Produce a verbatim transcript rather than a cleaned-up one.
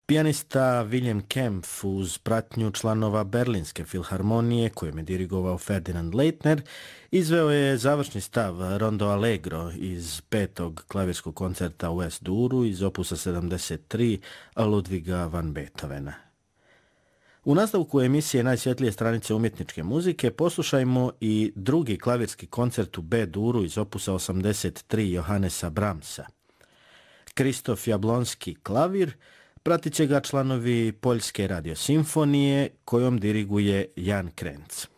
Pijanista Wilhelm Kempff uz pratnju članova Berlinske filharmonije, kojem je dirigovao Ferdinand Leitner, izveo je završni stav Rondo Allegro iz petog klavirskog koncerta u Es-Duru iz opusa sedamdeset tri Ludviga van Beethovena. U nastavku emisije Najsvjetlije stranice umjetničke muzike poslušajmo i drugi klavirski koncert u B-duru iz opusa osamdeset tri Johannesa Brahmsa. Kristof Jablonski klavir, pratit će ga članovi Poljske radiosimfonije kojom diriguje Jan Krenc.